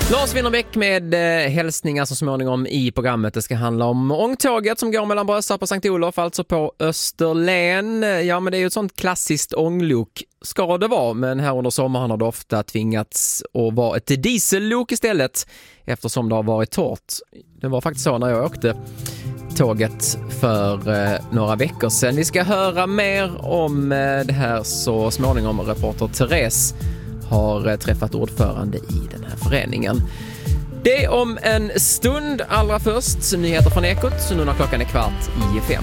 Lars Winnerbäck med hälsningar så småningom i programmet. Det ska handla om ångtåget som går mellan Brösarp och Sankt Olof, alltså på Österlen. Ja, men det är ju ett sånt klassiskt ånglok ska det vara, men här under sommaren har det ofta tvingats att vara ett diesellok istället eftersom det har varit torrt. Det var faktiskt så när jag åkte tåget för några veckor sedan. Vi ska höra mer om det här så småningom. Reporter Therese har träffat ordförande i den här föreningen. Det om en stund. Allra först nyheter från Ekot, så nu när klockan är 4:45.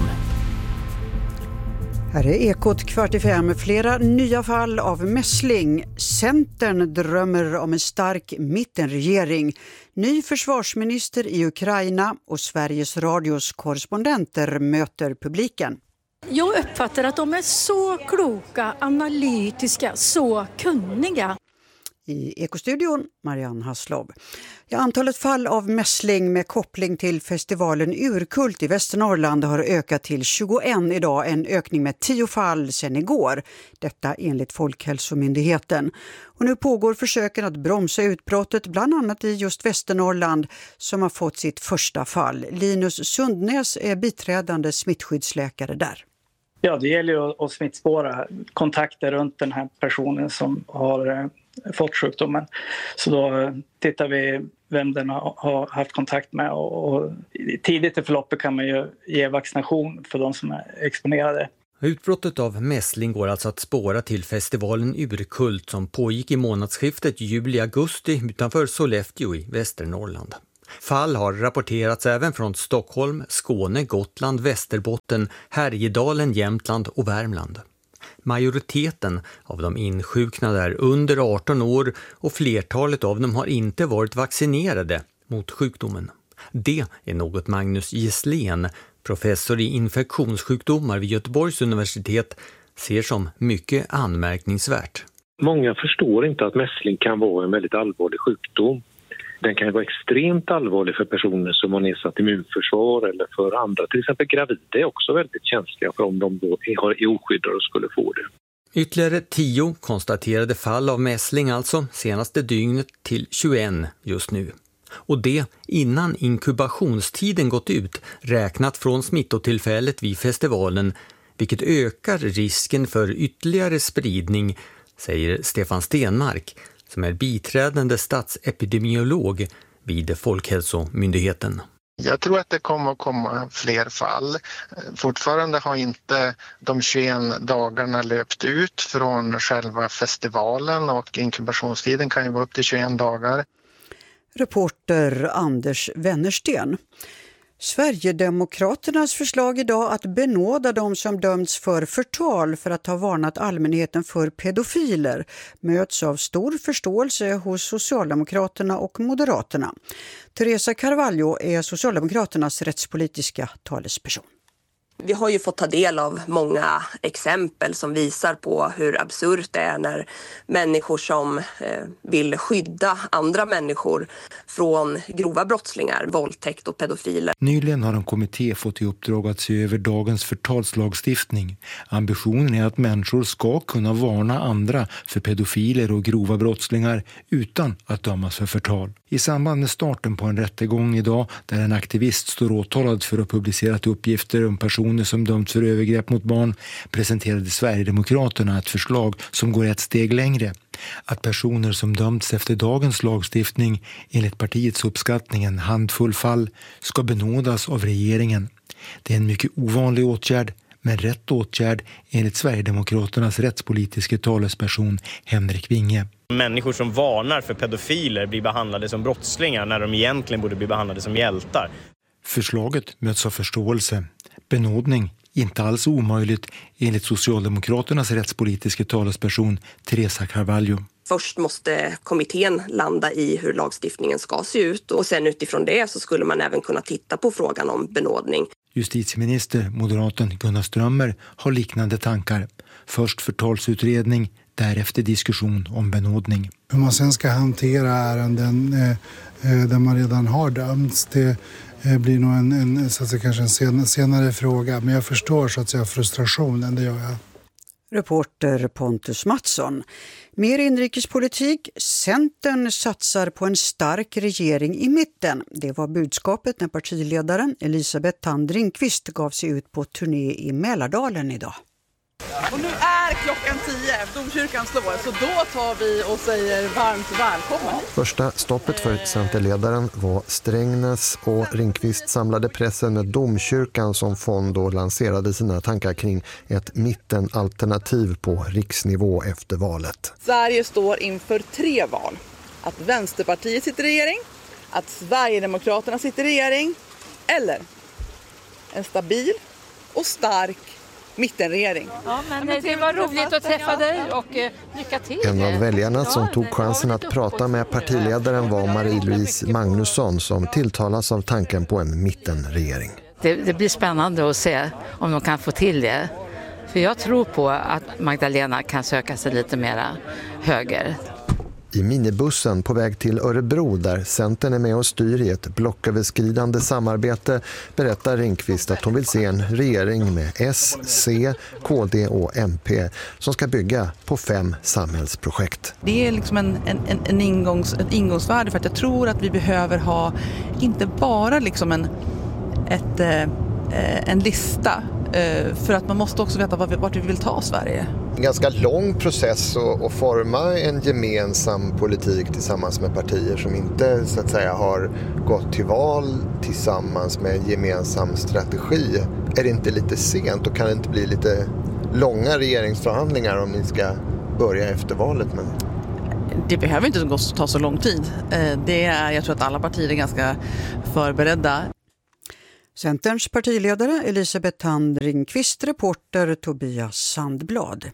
Här är Ekot 4:45. Flera nya fall av mässling. Centern drömmer om en stark mittenregering. Ny försvarsminister i Ukraina och Sveriges Radios korrespondenter möter publiken. Jag uppfattar att de är så kloka, analytiska, så kunniga. I Ekostudion, Marianne Hasslov. Ja, antalet fall av mässling med koppling till festivalen Urkult i Västernorrland har ökat till 21 idag. En ökning med 10 fall sedan igår. Detta enligt Folkhälsomyndigheten. Och nu pågår försöken att bromsa utbrottet, bland annat i just Västernorrland som har fått sitt första fall. Linus Sundnäs är biträdande smittskyddsläkare där. Ja, det gäller ju att smittspåra kontakter runt den här personen som har fått sjukdomen. Så då tittar vi vem den har haft kontakt med och tidigt i förloppet kan man ju ge vaccination för de som är exponerade. Utbrottet av mässling går alltså att spåra till festivalen Urkult som pågick i månadsskiftet juli-augusti utanför Sollefteå i Västernorrland. Fall har rapporterats även från Stockholm, Skåne, Gotland, Västerbotten, Härjedalen, Jämtland och Värmland. Majoriteten av de insjuknade är under 18 år och flertalet av dem har inte varit vaccinerade mot sjukdomen. Det är något Magnus Gisslén, professor i infektionssjukdomar vid Göteborgs universitet, ser som mycket anmärkningsvärt. Många förstår inte att mässling kan vara en väldigt allvarlig sjukdom. Den kan vara extremt allvarlig för personer som har nedsatt immunförsvar eller för andra. Till exempel gravida är också väldigt känsliga för om de då är oskyddade och skulle få det. Ytterligare 10 konstaterade fall av mässling alltså senaste dygnet till 21 just nu. Och det innan inkubationstiden gått ut räknat från smittotillfället vid festivalen, vilket ökar risken för ytterligare spridning, säger Stefan Stenmark som är biträdande statsepidemiolog vid Folkhälsomyndigheten. Jag tror att det kommer att komma fler fall. Fortfarande har inte de 21 dagarna löpt ut från själva festivalen och inkubationstiden kan ju vara upp till 21 dagar. Reporter Anders Wennersten. Sverigedemokraternas förslag idag att benåda de som dömts för förtal för att ha varnat allmänheten för pedofiler möts av stor förståelse hos Socialdemokraterna och Moderaterna. Teresa Carvalho är Socialdemokraternas rättspolitiska talesperson. Vi har ju fått ta del av många exempel som visar på hur absurt det är när människor som vill skydda andra människor från grova brottslingar, våldtäkt och pedofiler. Nyligen har en kommitté fått i uppdrag att se över dagens förtalslagstiftning. Ambitionen är att människor ska kunna varna andra för pedofiler och grova brottslingar utan att dömas för förtal. I samband med starten på en rättegång idag där en aktivist står åtalad för att publicerat uppgifter om personer som dömts för övergrepp mot barn presenterade Sverigedemokraterna ett förslag som går ett steg längre. Att personer som dömts efter dagens lagstiftning enligt partiets uppskattning en handfull fall ska benådas av regeringen. Det är en mycket ovanlig åtgärd, men rätt åtgärd enligt Sverigedemokraternas rättspolitiska talesperson Henrik Winge. Människor som varnar för pedofiler blir behandlade som brottslingar när de egentligen borde bli behandlade som hjältar. Förslaget möts av förståelse. Benådning inte alls omöjligt enligt Socialdemokraternas rättspolitiska talesperson Teresa Carvalho. Först måste kommittén landa i hur lagstiftningen ska se ut och sen utifrån det så skulle man även kunna titta på frågan om benådning. Justitieminister moderaten Gunnar Strömmer har liknande tankar. Först förtalsutredning, därefter diskussion om benådning. Hur man sen ska hantera ärenden där man redan har dömts, det blir nog så att säga, kanske en senare fråga. Men jag förstår så att säga frustrationen, det gör jag. Reporter Pontus Mattsson. Mer inrikespolitik. Centern satsar på en stark regering i mitten. Det var budskapet när partiledaren Elisabeth Thand Ringqvist gav sig ut på turné i Mälardalen idag. Och nu är klockan 10, domkyrkan slår, så då tar vi och säger varmt välkommen. Första stoppet för centerledaren var Strängnäs och Ringqvist samlade pressen med domkyrkan som fond och lanserade sina tankar kring ett mittenalternativ på riksnivå efter valet. Sverige står inför 3 val. Att Vänsterpartiet sitter i regering, att Sverigedemokraterna sitter i regering eller en stabil och stark mittenregering. Ja, men det var roligt att träffa dig och lycka till. En av väljarna som tog chansen att prata med partiledaren var Marie-Louise Magnusson som tilltalas av tanken på en mittenregering. Det blir spännande att se om de kan få till det. För jag tror på att Magdalena kan söka sig lite mera höger. I minibussen på väg till Örebro där Centern är med och styr i ett blocköverskridande samarbete berättar Ringqvist att hon vill se en regering med S, C, KD och MP som ska bygga på 5 samhällsprojekt. Det är liksom ett ingångsvärde för att jag tror att vi behöver ha inte bara liksom en lista för att man måste också veta vart vi vill ta Sverige. En ganska lång process att forma en gemensam politik tillsammans med partier som inte så att säga har gått till val tillsammans med en gemensam strategi. Är det inte lite sent och kan det inte bli lite långa regeringsförhandlingar om ni ska börja efter valet? Men... Det behöver inte ta så lång tid. Jag tror att alla partier är ganska förberedda. Centerns partiledare Elisabeth Thand Ringqvist, reporter Tobias Sandblad.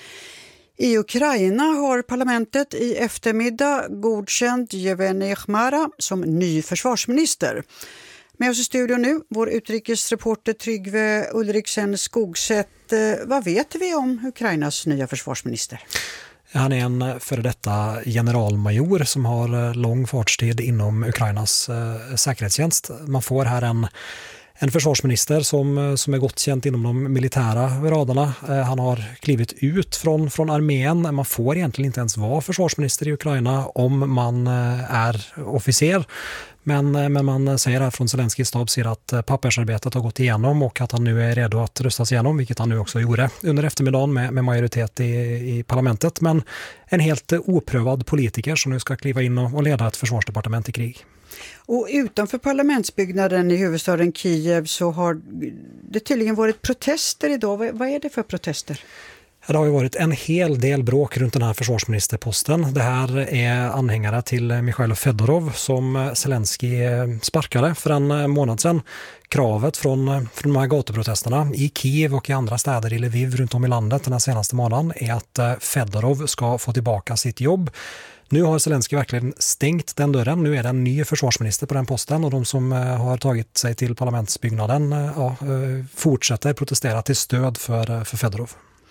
I Ukraina har parlamentet i eftermiddag godkänt Yevgeny Khmara som ny försvarsminister. Med oss i studion nu, vår utrikesreporter Tryggve Ulriksen Skogsätt. Vad vet vi om Ukrainas nya försvarsminister? Han är en före detta generalmajor som har lång fartstid inom Ukrainas säkerhetstjänst. Man får här en försvarsminister som är gott känt inom de militära radarna. Han har klivit ut från armén. Man får egentligen inte ens vara försvarsminister i Ukraina om man är officer. Men man säger här från Zelenskyjs stab att pappersarbetet har gått igenom och att han nu är redo att röstas igenom, vilket han nu också gjorde under eftermiddagen med majoritet i parlamentet. Men en helt oprövad politiker som nu ska kliva in och leda ett försvarsdepartement i krig. Och utanför parlamentsbyggnaden i huvudstaden Kiev så har det tydligen varit protester idag. Vad är det för protester? Det har ju varit en hel del bråk runt den här försvarsministerposten. Det här är anhängare till Mikhail Fedorov som Zelenskyj sparkade för en månad sedan. Kravet från de här gatuprotesterna i Kiev och i andra städer i Lviv runt om i landet den här senaste månaden är att Fedorov ska få tillbaka sitt jobb. Nu har Zelenskyj verkligen stängt den dörren. Nu är det en ny försvarsminister på den posten och de som har tagit sig till parlamentsbyggnaden fortsätter protestera till stöd för Fedorov.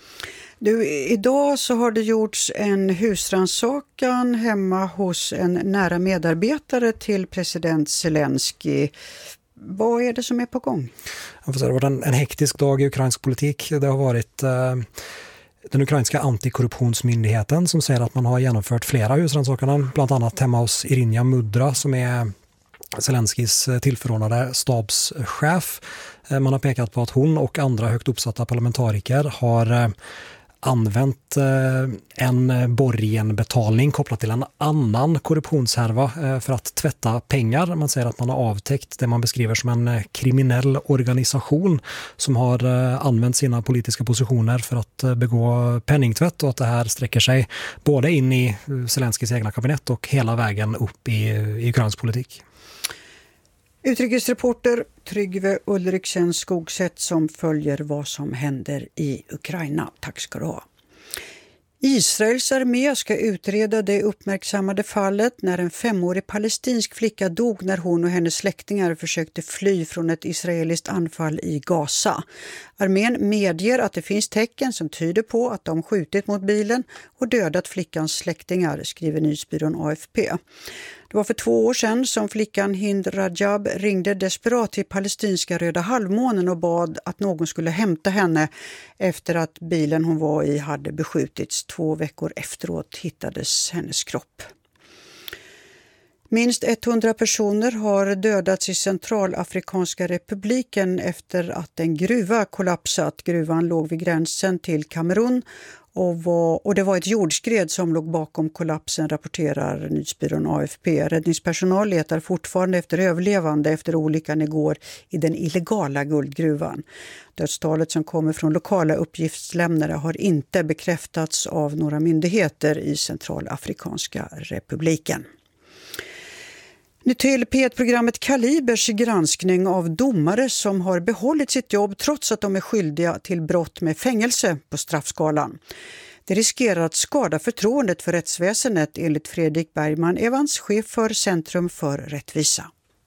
Du, idag så har det gjorts en husrannsakan hemma hos en nära medarbetare till president Zelenskyj. Vad är det som är på gång? Jag får säga, det var en hektisk dag i ukrainsk politik. Det har varit den ukrainska antikorruptionsmyndigheten som säger att man har genomfört flera husrannsakanden, bland annat hemma hos Iryna Mudra som är Zelenskyjs tillförordnade stabschef. Man har pekat på att hon och andra högt uppsatta parlamentariker har använt en borgenbetalning kopplat till en annan korruptionshärva för att tvätta pengar. Man säger att man har avtäckt det man beskriver som en kriminell organisation som har använt sina politiska positioner för att begå penningtvätt och att det här sträcker sig både in i Zelenskyjs egna kabinett och hela vägen upp i ukrainsk politik. Utrikesreporter Tryggve Ulriksen Skogsätt som följer vad som händer i Ukraina. Tack ska du ha. Israels armé ska utreda det uppmärksammade fallet när en 5-årig palestinsk flicka dog när hon och hennes släktingar försökte fly från ett israeliskt anfall i Gaza. Armén medger att det finns tecken som tyder på att de skjutit mot bilen och dödat flickans släktingar, skriver nyhetsbyrån AFP. Det var för 2 år sedan som flickan Hind Rajab ringde desperat till palestinska Röda halvmånen och bad att någon skulle hämta henne efter att bilen hon var i hade beskjutits. 2 veckor efteråt hittades hennes kropp. Minst 100 personer har dödats i Centralafrikanska republiken efter att en gruva kollapsat. Gruvan låg vid gränsen till Kamerun och det var ett jordskred som låg bakom kollapsen, rapporterar nyhetsbyrån AFP. Räddningspersonal letar fortfarande efter överlevande efter olyckan igår i den illegala guldgruvan. Dödstalet som kommer från lokala uppgiftslämnare har inte bekräftats av några myndigheter i Centralafrikanska republiken. Nu till P1-programmet Kalibers granskning av domare som har behållit sitt jobb trots att de är skyldiga till brott med fängelse på straffskalan. Det riskerar att skada förtroendet för rättsväsendet enligt Fredrik Bergman Evans, chef för Centrum för rättvisa.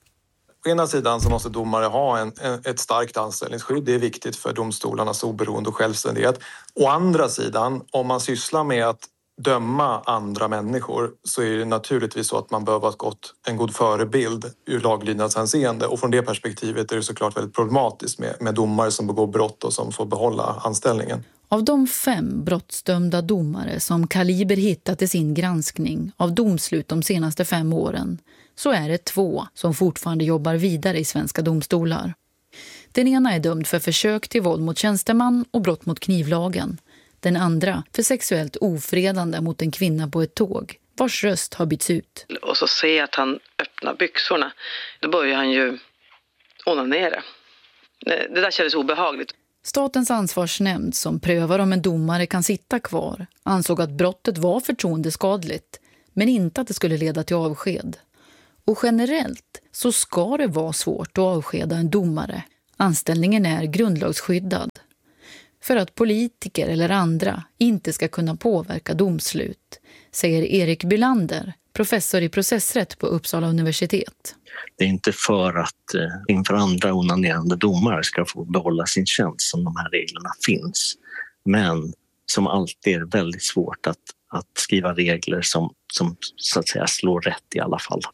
Å ena sidan så måste domare ha ett starkt anställningsskydd. Det är viktigt för domstolarnas oberoende och självständighet. Å andra sidan, om man sysslar med att döma andra människor så är det naturligtvis så att man behöver ha en god förebild ur laglydnadshänseende, och från det perspektivet är det såklart väldigt problematiskt med domare som begår brott och som får behålla anställningen. Av de 5 brottsdömda domare som Kaliber hittat i sin granskning av domslut de senaste 5 åren så är det 2 som fortfarande jobbar vidare i svenska domstolar. Den ena är dömd för försök till våld mot tjänsteman och brott mot knivlagen. Den andra för sexuellt ofredande mot en kvinna på ett tåg, vars röst har bytts ut. Och så ser jag att han öppnar byxorna. Då börjar han ju onanera. Det där kändes obehagligt. Statens ansvarsnämnd som prövar om en domare kan sitta kvar ansåg att brottet var förtroendeskadligt, men inte att det skulle leda till avsked. Och generellt så ska det vara svårt att avskeda en domare. Anställningen är grundlagsskyddad. För att politiker eller andra inte ska kunna påverka domslut, säger Erik Bylander, professor i processrätt på Uppsala universitet. Det är inte för att inför andra onanerande domare ska få behålla sin tjänst som de här reglerna finns. Men som alltid är det väldigt svårt att skriva regler som så att säga slår rätt i alla fall.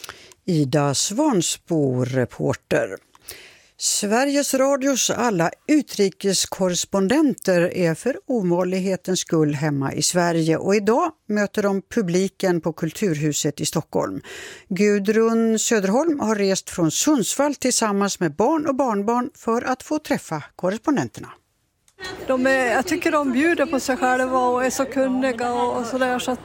Ida Svansbo, reporter. Sveriges Radios alla utrikeskorrespondenter är för ovanlighetens skull hemma i Sverige och idag möter de publiken på Kulturhuset i Stockholm. Gudrun Söderholm har rest från Sundsvall tillsammans med barn och barnbarn för att få träffa korrespondenterna. Jag tycker de bjuder på sig själva och är så kunniga och sådär, så att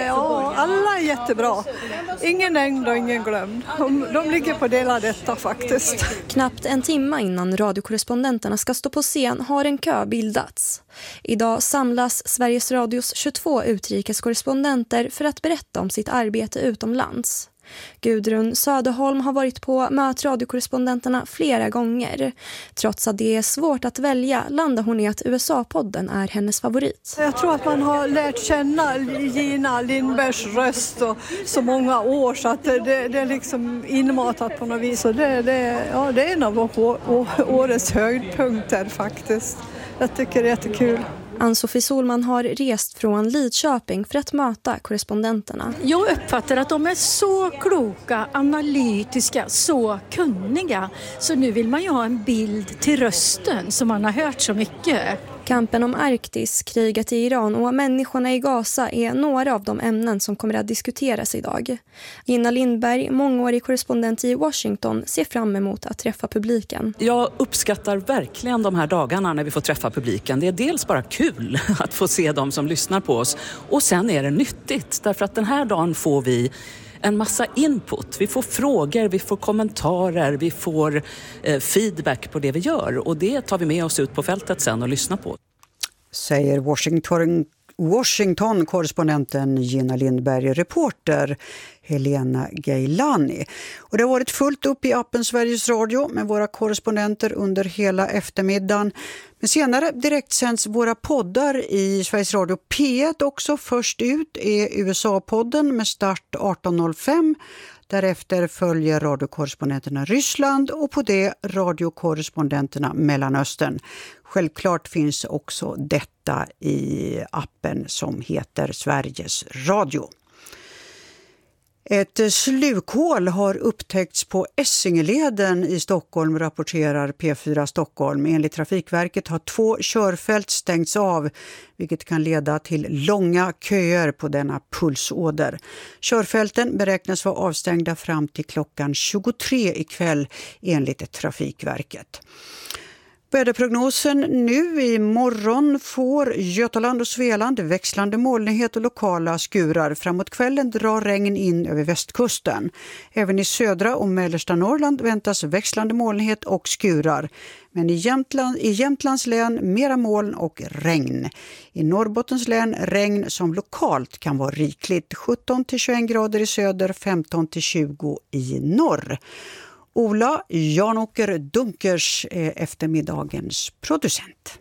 alla är jättebra. Ingen ängd och ingen glömd. De ligger på delar detta faktiskt. Knappt en timme innan radiokorrespondenterna ska stå på scen har en kö bildats. Idag samlas Sveriges Radios 22 utrikeskorrespondenter för att berätta om sitt arbete utomlands. Gudrun Söderholm har varit på mötradiokorrespondenterna flera gånger. Trots att det är svårt att välja landar hon i att USA-podden är hennes favorit. Jag tror att man har lärt känna Gina Lindbergs röst och så många år så att det är liksom inmatat på något vis. Och det är en av årets höjdpunkter faktiskt. Jag tycker det är jättekul. Ann-Sofie Solman har rest från Lidköping för att möta korrespondenterna. Jag uppfattar att de är så kloka, analytiska, så kunniga. Så nu vill man ju ha en bild till rösten som man har hört så mycket. Kampen om Arktis, kriget i Iran och människorna i Gaza är några av de ämnen som kommer att diskuteras idag. Gina Lindberg, mångårig korrespondent i Washington, ser fram emot att träffa publiken. Jag uppskattar verkligen de här dagarna när vi får träffa publiken. Det är dels bara kul att få se dem som lyssnar på oss, och sen är det nyttigt därför att den här dagen får vi en massa input. Vi får frågor, vi får kommentarer, vi får feedback på det vi gör, och det tar vi med oss ut på fältet sen och lyssnar på. Säger Washington-korrespondenten Gina Lindberg, reporter Helena Gailani. Och det har varit fullt upp i appen Sveriges Radio med våra korrespondenter under hela eftermiddagen. Men senare direkt sänds våra poddar i Sveriges Radio P1 också. Först ut är USA-podden med start 18.05. Därefter följer radiokorrespondenterna Ryssland och på det radiokorrespondenterna Mellanöstern. Självklart finns också detta i appen som heter Sveriges Radio. Ett slukhål har upptäckts på Essingeleden i Stockholm, rapporterar P4 Stockholm. Enligt Trafikverket har 2 körfält stängts av, vilket kan leda till långa köer på denna pulsåder. Körfälten beräknas vara avstängda fram till klockan 23 ikväll enligt Trafikverket. Väderprognosen nu: i morgon får Götaland och Svealand växlande molnighet och lokala skurar. Framåt kvällen drar regn in över västkusten. Även i södra och mellersta Norrland väntas växlande molnighet och skurar. Men i Jämtlands län mera moln och regn. I Norrbottens län regn som lokalt kan vara rikligt. 17-21 grader i söder, 15-20 i norr. Ola Janåker Dunkers är eftermiddagens producent.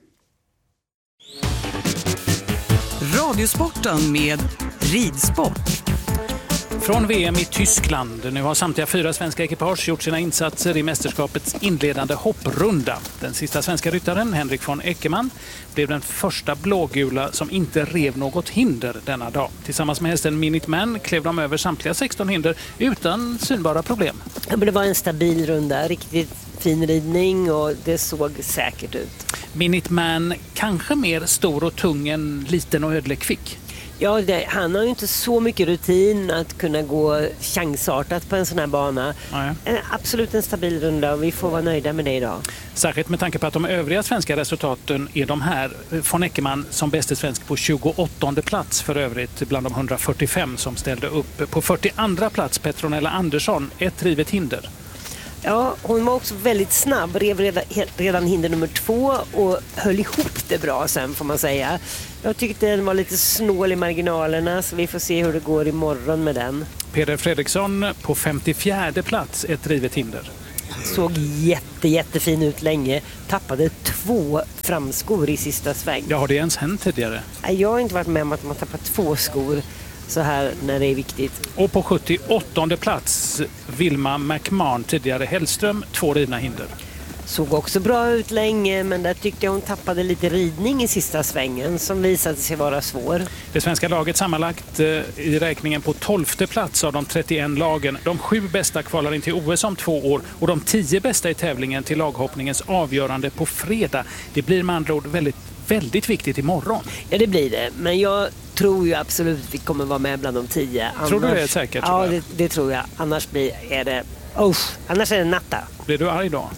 Radiosporten med ridsport. Från VM i Tyskland. Nu har samtliga 4 svenska ekipage gjort sina insatser i mästerskapets inledande hopprunda. Den sista svenska ryttaren, Henrik von Eckermann, blev den första blågula som inte rev något hinder denna dag. Tillsammans med hästen Minuteman klev de över samtliga 16 hinder utan synbara problem. Det var en stabil runda, riktigt fin ridning och det såg säkert ut. Minuteman kanske mer stor och tung än liten och ödlekvick. Ja, han har ju inte så mycket rutin att kunna gå chansartat på en sån här bana. Absolut en stabil runda och vi får vara nöjda med det idag. Särskilt med tanke på att de övriga svenska resultaten är de här. Von Eckermann som bäste svensk på 28:e plats för övrigt bland de 145 som ställde upp. På 42:a plats Petronella Andersson, ett rivet hinder. Ja, hon var också väldigt snabb, rev redan hinder nummer 2 och höll ihop det bra sen får man säga. Jag tyckte den var lite snål i marginalerna så vi får se hur det går imorgon med den. Peder Fredriksson på 54:e plats, ett rivet hinder. Såg jättefin ut länge. Tappade 2 framskor i sista sväng. Ja, har det ens hänt tidigare? Jag har inte varit med om att man tappat 2 skor så här när det är viktigt. Och på 78:e plats Vilma McMahon, tidigare Hellström, 2 rivna hinder. Såg också bra ut länge men där tyckte jag hon tappade lite ridning i sista svängen som visade sig vara svår. Det svenska laget sammanlagt i räkningen på 12:e plats av de 31 lagen. De 7 bästa kvalar in till OS om 2 år och de 10 bästa i tävlingen till laghoppningens avgörande på fredag. Det blir med andra ord väldigt viktigt imorgon. Ja, det blir det. Men jag tror ju absolut att vi kommer vara med bland de 10. Tror du det är säkert? Ja, det tror jag. Annars är det natta. Blir du arg då?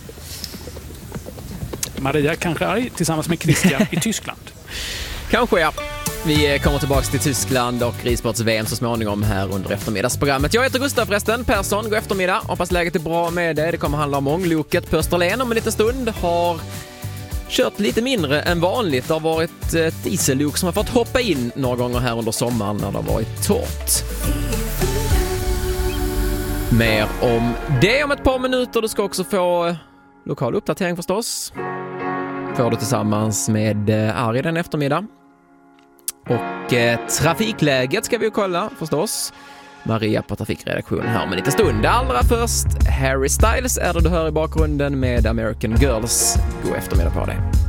Maria kanske arg tillsammans med Christian i Tyskland. Kanske ja. Vi kommer tillbaka till Tyskland och ridsports-VM så småningom här under eftermiddagsprogrammet. Jag heter Gustav förresten Persson. God eftermiddag. Hoppas läget är bra med dig. Det kommer handla om ångloket på Österlen om en liten stund. Har kört lite mindre än vanligt. Det har varit ett diesellok som har fått hoppa in några gånger här under sommaren när det har varit torrt. Mer om det om ett par minuter. Du ska också få lokal uppdatering förstås. Får du tillsammans med Ari den eftermiddag. Och trafikläget ska vi ju kolla förstås. Maria på trafikredaktionen här om en liten stund. Allra först Harry Styles är det du hör i bakgrunden med American Girls. God eftermiddag på dig.